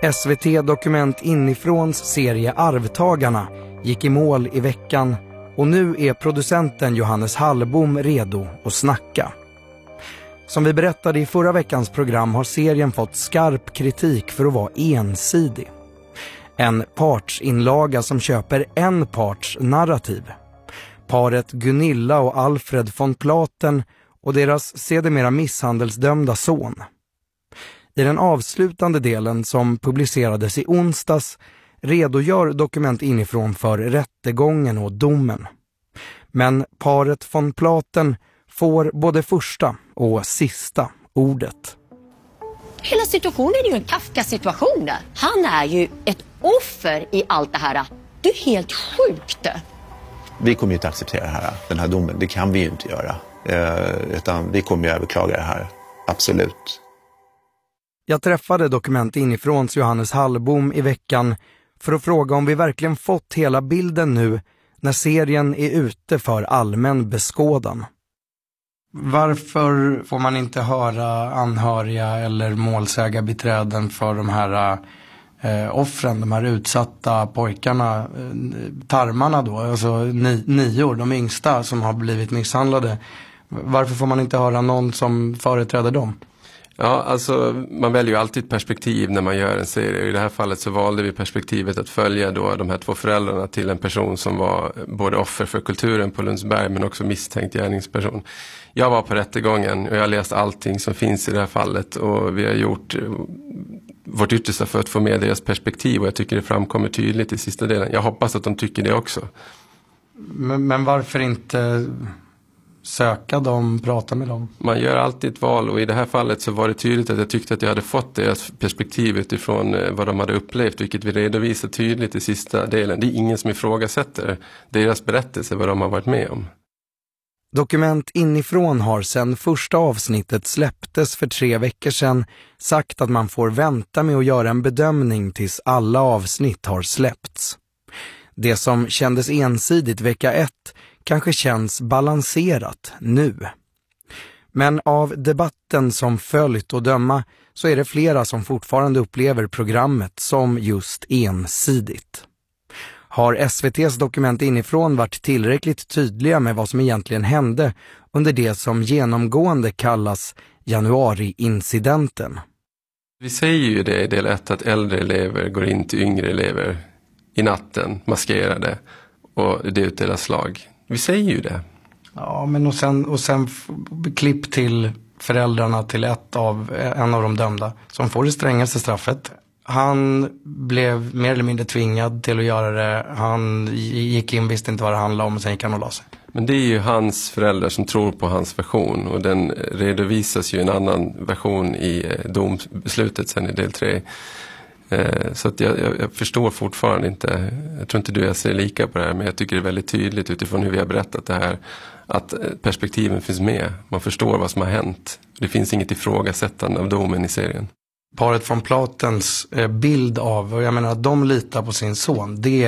SVT Dokument inifråns serie Arvtagarna gick i mål i veckan och nu är producenten Johannes Hallbom redo att snacka. Som vi berättade i förra veckans program har serien fått skarp kritik för att vara ensidig. En partsinlaga som köper en parts narrativ. Paret Gunilla och Alfred von Platen och deras sedermera misshandelsdömda son. I den avslutande delen som publicerades i onsdags redogör Dokument inifrån för rättegången och domen. Men paret von Platen får både första och sista ordet. Hela situationen är ju en Kafka-situation. Han är ju ett offer i allt det här. Det är helt sjukt. Vi kommer ju inte acceptera den här domen. Det kan vi ju inte göra. Utan vi kommer ju överklaga det här. Absolut. Jag träffade Dokument inifråns Johannes Hallbom i veckan för att fråga om vi verkligen fått hela bilden nu när serien är ute för allmän beskådan. Varför får man inte höra anhöriga eller målsägarbiträden för de här offren, de här utsatta pojkarna, tarmarna då, alltså nior, de yngsta som har blivit misshandlade? Varför får man inte höra någon som företräder dem? Ja, alltså man väljer ju alltid perspektiv när man gör en serie. I det här fallet så valde vi perspektivet att följa då de här två föräldrarna till en person som var både offer för kulturen på Lundsberg men också misstänkt gärningsperson. Jag var på rättegången och jag har läst allting som finns i det här fallet och vi har gjort vårt yttersta för att få med deras perspektiv och jag tycker det framkommer tydligt i sista delen. Jag hoppas att de tycker det också. Men varför inte söka dem, prata med dem? Man gör alltid ett val och i det här fallet så var det tydligt att jag tyckte att jag hade fått deras perspektiv utifrån vad de hade upplevt, vilket vi redovisar tydligt i sista delen. Det är ingen som ifrågasätter deras berättelse, vad de har varit med om. Dokument inifrån har sedan första avsnittet släpptes för 3 veckor sedan sagt att man får vänta med att göra en bedömning tills alla avsnitt har släppts. Det som kändes ensidigt vecka 1 kanske känns balanserat nu. Men av debatten som följt och döma så är det flera som fortfarande upplever programmet som just ensidigt. Har SVT:s Dokument inifrån varit tillräckligt tydliga med vad som egentligen hände under det som genomgående kallas januari-incidenten? Vi säger ju det i del 1 att äldre elever går in till yngre elever i natten, maskerade och det utdelas slag. Vi säger ju det. Ja, men och sen klipp till föräldrarna till en av de dömda som får det strängaste straffet. Han blev mer eller mindre tvingad till att göra det. Han gick in, visste inte vad det handlade om och sen gick han och la sig. Men det är ju hans föräldrar som tror på hans version och den redovisas ju en annan version i domslutet sen i del 3. Så att jag förstår fortfarande inte, jag tror inte du jag ser lika på det här, men jag tycker det är väldigt tydligt utifrån hur vi har berättat det här att perspektiven finns med, man förstår vad som har hänt. Det finns inget ifrågasättande av domen i serien. Paret von Platens bild av, och jag menar att de litar på sin son, det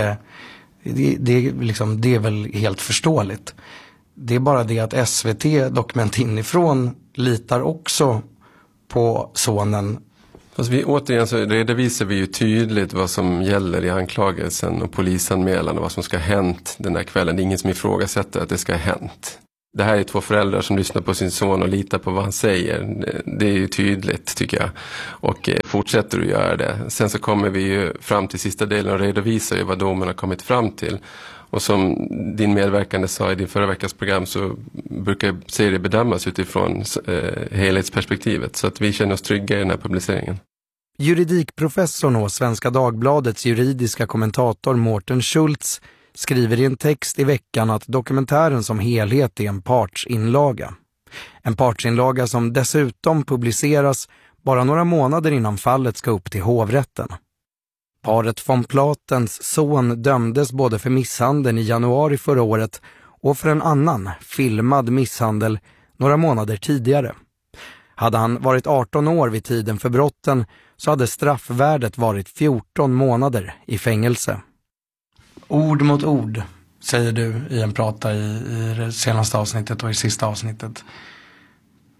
är väl helt förståeligt. Det är bara det att SVT Dokument inifrån litar också på sonen. Fast återigen så redovisar vi ju tydligt vad som gäller i anklagelsen och polisanmälan och vad som ska ha hänt den där kvällen. Det är ingen som ifrågasätter att det ska ha hänt. Det här är 2 föräldrar som lyssnar på sin son och litar på vad han säger. Det är ju tydligt tycker jag. Och fortsätter att göra det. Sen så kommer vi ju fram till sista delen och redovisar ju vad domen har kommit fram till. Och som din medverkande sa i din förra veckans program så brukar serien bedömas utifrån helhetsperspektivet. Så att vi känner oss trygga i den här publiceringen. Juridikprofessorn och Svenska Dagbladets juridiska kommentator Mårten Schultz skriver i en text i veckan att dokumentären som helhet är en partsinlaga. En partsinlaga som dessutom publiceras bara några månader innan fallet ska upp till hovrätten. Paret von Platens son dömdes både för misshandeln i januari förra året och för en annan filmad misshandel några månader tidigare. Hade han varit 18 år vid tiden för brotten så hade straffvärdet varit 14 månader i fängelse. Ord mot ord, säger du i en prata i det senaste avsnittet och i sista avsnittet.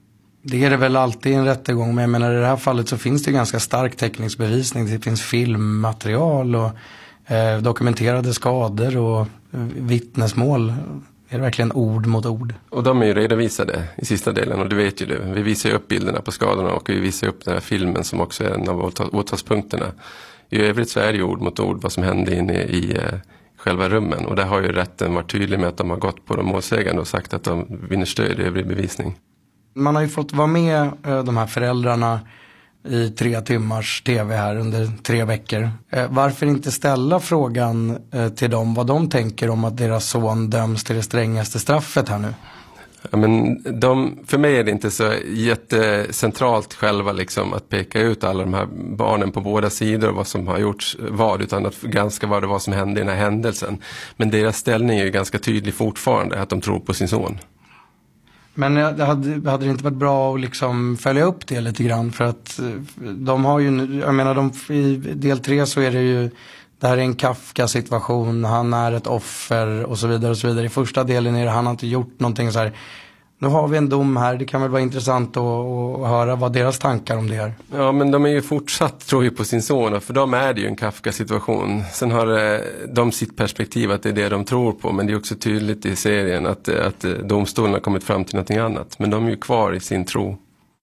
Det är det väl alltid i en rättegång, men jag menar i det här fallet så finns det ganska stark teknisk bevisning. Det finns filmmaterial och dokumenterade skador och vittnesmål. Är det verkligen ord mot ord? Och de är ju redovisade i sista delen, och du vet ju det. Vi visar ju upp bilderna på skadorna och vi visar upp den här filmen som också är en av åtalspunkterna. I övrigt så är det ju ord mot ord vad som hände inne i själva rummen. Och där har ju rätten varit tydlig med att de har gått på de målsägande och sagt att de vinner stöd i övrig bevisning. Man har ju fått vara med de här föräldrarna i 3 timmars tv här under 3 veckor. Varför inte ställa frågan till dem vad de tänker om att deras son döms till det strängaste straffet här nu? Ja, men för mig är det inte så jättecentralt själva liksom, att peka ut alla de här barnen på båda sidor och vad som har gjorts utan att granska vad det var som hände i den här händelsen. Men deras ställning är ju ganska tydlig fortfarande, att de tror på sin son. Men hade det inte varit bra att liksom följa upp det lite grann, för att de har ju, jag menar i del 3 så är det ju, det här är en Kafka-situation, han är ett offer och så vidare och så vidare. I första delen är det, han har inte gjort någonting så här. Nu har vi en dom här, det kan väl vara intressant att höra vad deras tankar om det är. Ja, men de är ju fortsatt, tror jag, på sin son, för de är det ju en Kafka-situation. Sen har de sitt perspektiv att det är det de tror på, men det är också tydligt i serien att domstolen har kommit fram till någonting annat. Men de är ju kvar i sin tro.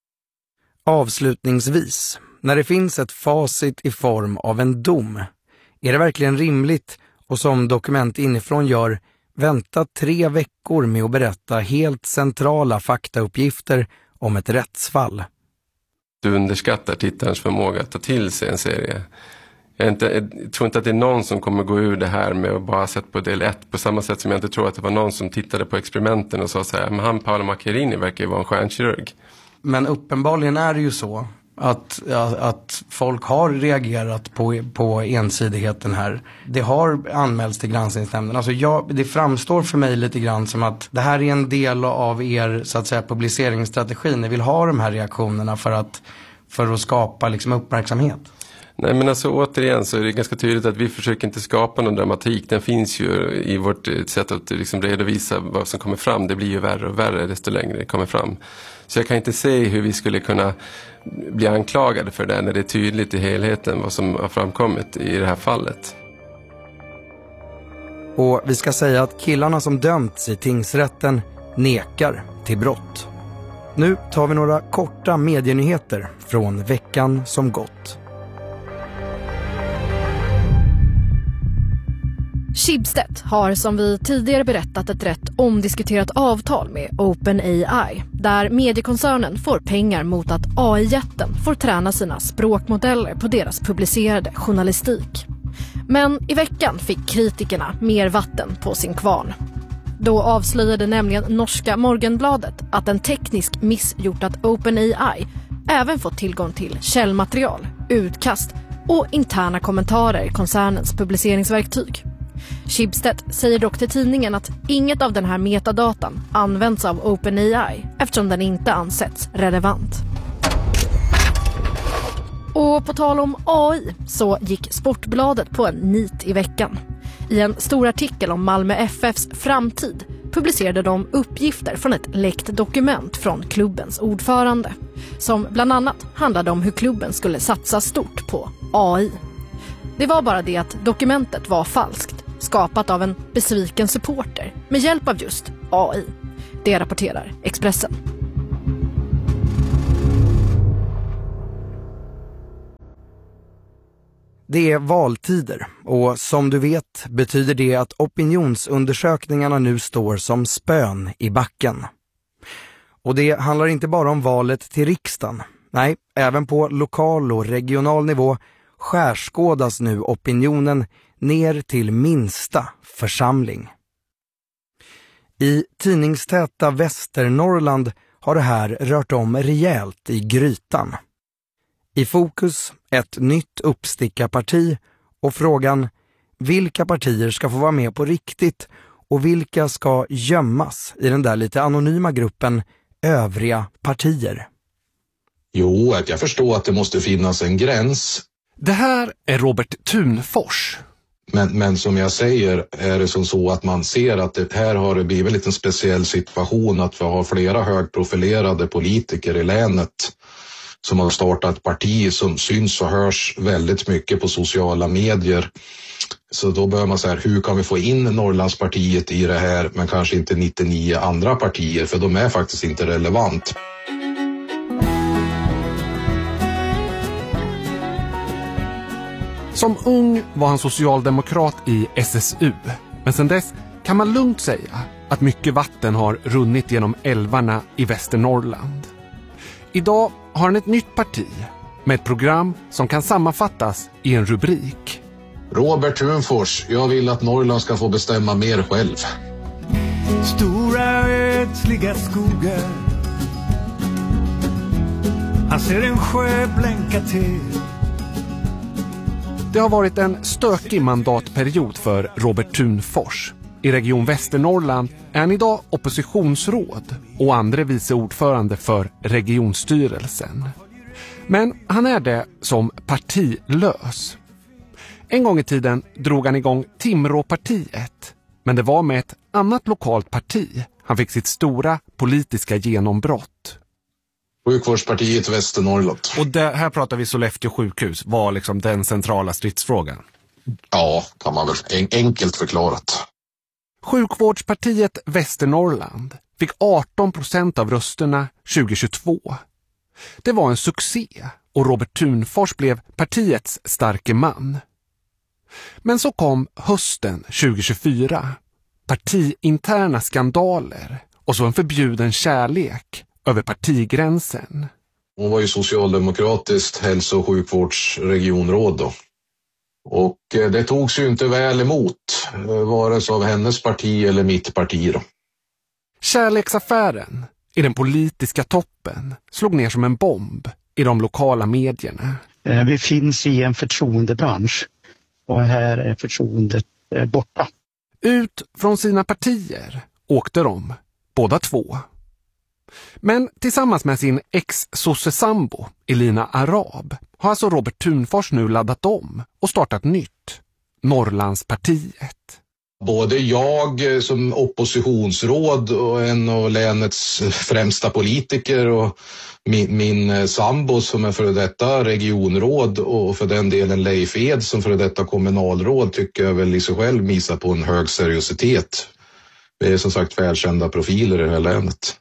Avslutningsvis, när det finns ett facit i form av en dom, är det verkligen rimligt, och som Dokument inifrån gör, vänta 3 veckor med att berätta helt centrala faktauppgifter om ett rättsfall? Du underskattar tittarens förmåga att ta till sig en serie. Jag tror inte att det är någon som kommer gå ur det här med att bara sett på del 1, på samma sätt som jag inte tror att det var någon som tittade på experimenten och sa så här, men Paolo Macchiarini verkar ju vara en stjärnkirurg. Men uppenbarligen är det ju så att folk har reagerat på ensidigheten här. Det har anmälts till granskningsnämnden. Alltså det framstår för mig lite grann som att det här är en del av er, så att säga, publiceringsstrategi. Ni vill ha de här reaktionerna för att skapa liksom uppmärksamhet. Nej, men alltså återigen så är det ganska tydligt att vi försöker inte skapa någon dramatik. Den finns ju i vårt sätt att liksom redovisa vad som kommer fram. Det blir ju värre och värre desto längre det kommer fram. Så jag kan inte se hur vi skulle kunna bli anklagade för det när det är tydligt i helheten vad som har framkommit i det här fallet. Och vi ska säga att killarna som dömts i tingsrätten nekar till brott. Nu tar vi några korta medienyheter från veckan som gått. Schibsted har, som vi tidigare berättat, ett rätt omdiskuterat avtal med OpenAI, där mediekoncernen får pengar mot att AI-jätten får träna sina språkmodeller på deras publicerade journalistik. Men i veckan fick kritikerna mer vatten på sin kvarn. Då avslöjade nämligen norska Morgenbladet att en teknisk miss gjort att OpenAI även fått tillgång till källmaterial, utkast och interna kommentarer i koncernens publiceringsverktyg. Schibsted säger dock till tidningen att inget av den här metadatan används av OpenAI eftersom den inte ansetts relevant. Och på tal om AI så gick Sportbladet på en nit i veckan. I en stor artikel om Malmö FFs framtid publicerade de uppgifter från ett läckt dokument från klubbens ordförande, som bland annat handlade om hur klubben skulle satsa stort på AI. Det var bara det att dokumentet var falskt, skapat av en besviken supporter med hjälp av just AI. Det rapporterar Expressen. Det är valtider och som du vet betyder det att opinionsundersökningarna nu står som spön i backen. Och det handlar inte bara om valet till riksdagen. Nej, även på lokal och regional nivå skärskådas nu opinionen ner till minsta församling. I tidningstäta Västernorrland har det här rört om rejält i grytan. I fokus ett nytt uppstickarparti och frågan vilka partier ska få vara med på riktigt och vilka ska gömmas i den där lite anonyma gruppen övriga partier. Jo, att jag förstår att det måste finnas en gräns. Det här är Robert Thunfors. Men som jag säger är det som så att man ser att det här har blivit en liten speciell situation, att vi har flera högprofilerade politiker i länet som har startat ett parti som syns och hörs väldigt mycket på sociala medier. Så då bör man säga, hur kan vi få in Norrlandspartiet i det här, men kanske inte 99 andra partier, för de är faktiskt inte relevant. Som ung var han socialdemokrat i SSU, men sedan dess kan man lugnt säga att mycket vatten har runnit genom älvarna i Västernorrland. Idag har han ett nytt parti med ett program som kan sammanfattas i en rubrik. Robert Thunfors, jag vill att Norrland ska få bestämma mer själv. Stora ödsliga skogar, han ser en sjö blänka till. Det har varit en stökig mandatperiod för Robert Thunfors. I Region Västernorrland är han idag oppositionsråd och andre vice ordförande för regionstyrelsen. Men han är det som partilös. En gång i tiden drog han igång Timråpartiet, men det var med ett annat lokalt parti han fick sitt stora politiska genombrott. Sjukvårdspartiet Västernorrland. Och här pratar vi Sollefteå sjukhus, var liksom den centrala stridsfrågan. Ja, kan man väl enkelt förklarat. Sjukvårdspartiet Västernorrland fick 18% av rösterna 2022. Det var en succé och Robert Thunfors blev partiets starke man. Men så kom hösten 2024. Partiinterna skandaler och så en förbjuden kärlek över partigränsen. Hon var ju socialdemokratiskt hälso- och sjukvårdsregionråd då. Och det togs ju inte väl emot, vare sig av hennes parti eller mitt parti då. Kärleksaffären i den politiska toppen slog ner som en bomb i de lokala medierna. Vi finns i en förtroendebransch och här är förtroendet borta. Ut från sina partier åkte de, båda två. Men tillsammans med sin ex-sossesambo Elina Arab har alltså Robert Thunfors nu laddat om och startat nytt, Norrlandspartiet. Både jag som oppositionsråd och en av länets främsta politiker och min sambo som är för detta regionråd och för den delen Leif Ed som för detta kommunalråd tycker jag väl i sig själv visar på en hög seriositet. Vi är som sagt välkända profiler i det här länet.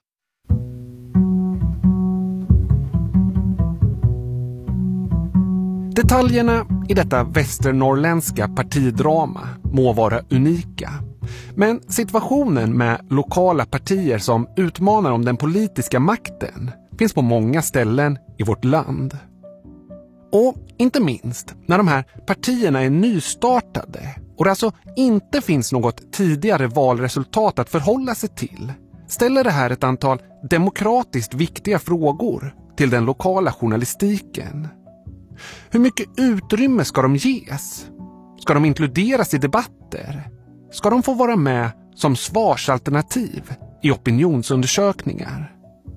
Detaljerna i detta västernorrländska partidrama må vara unika. Men situationen med lokala partier som utmanar om den politiska makten finns på många ställen i vårt land. Och inte minst när de här partierna är nystartade och det alltså inte finns något tidigare valresultat att förhålla sig till, ställer det här ett antal demokratiskt viktiga frågor till den lokala journalistiken. Hur mycket utrymme ska de ges? Ska de inkluderas i debatter? Ska de få vara med som svarsalternativ i opinionsundersökningar?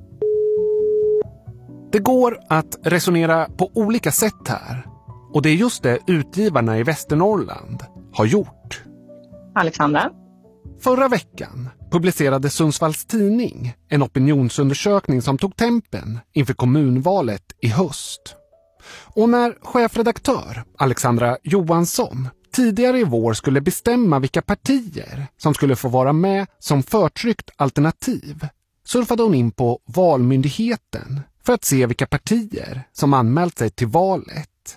Det går att resonera på olika sätt här. Och det är just det utgivarna i Västernorrland har gjort. Alexandra. Förra veckan publicerade Sundsvalls Tidning en opinionsundersökning som tog tempen inför kommunvalet i höst. Och när chefredaktör Alexandra Johansson tidigare i vår skulle bestämma vilka partier som skulle få vara med som förtryckt alternativ, surfade hon in på Valmyndigheten för att se vilka partier som anmält sig till valet.